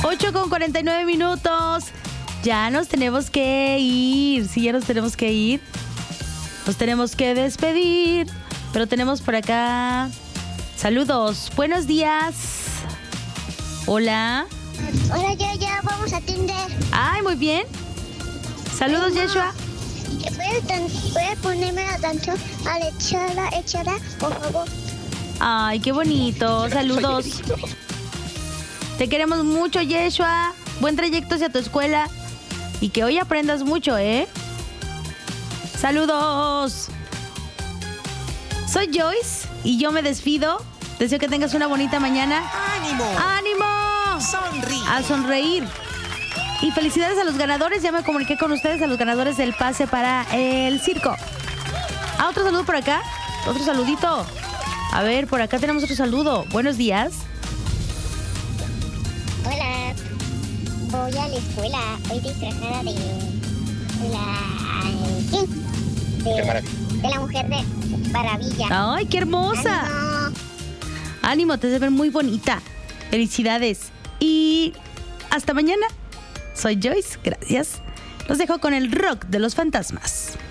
8:49. Ya nos tenemos que ir. Sí, ya nos tenemos que ir. Nos tenemos que despedir. Pero tenemos por acá saludos. Buenos días. Hola. Hola, ya vamos a atender. Ay, muy bien. Saludos, Mamá. Yeshua. ¿Puedes ponerme a tanto a la echada, por favor? Ay, qué bonito. Saludos. Te queremos mucho, Yeshua. Buen trayecto hacia tu escuela. Y que hoy aprendas mucho, ¿eh? Saludos. Soy Joyce y yo me despido. Deseo que tengas una bonita mañana. ¡Ánimo! ¡Ánimo! ¡Sonríe! A sonreír. Y felicidades a los ganadores. Ya me comuniqué con ustedes, a los ganadores del pase para el circo. Ah, otro saludo por acá. Otro saludito. A ver, por acá tenemos otro saludo. Buenos días. Hola, voy a la escuela. Hoy disfrazada de Qué maravilla. de la mujer de maravilla. ¡Ay, qué hermosa! ¡Ánimo! Ánimo, te debe ver muy bonita. Felicidades. Y hasta mañana. Soy Joyce, gracias. Los dejo con el rock de los fantasmas.